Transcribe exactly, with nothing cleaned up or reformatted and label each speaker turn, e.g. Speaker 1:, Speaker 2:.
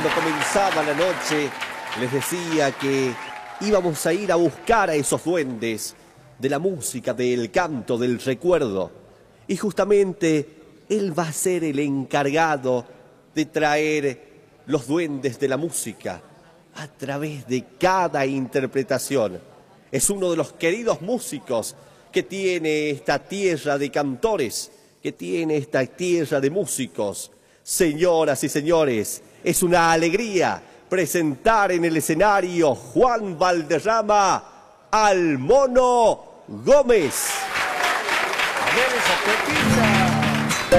Speaker 1: Cuando comenzaba la noche, les decía que íbamos a ir a buscar a esos duendes de la música, del canto, del recuerdo. Y justamente él va a ser el encargado de traer los duendes de la música a través de cada interpretación. Es uno de los queridos músicos que tiene esta tierra de cantores, que tiene esta tierra de músicos. Señoras y señores, es una alegría presentar en el escenario Juan Valderrama al Mono Gómez.
Speaker 2: A ver esa pepita.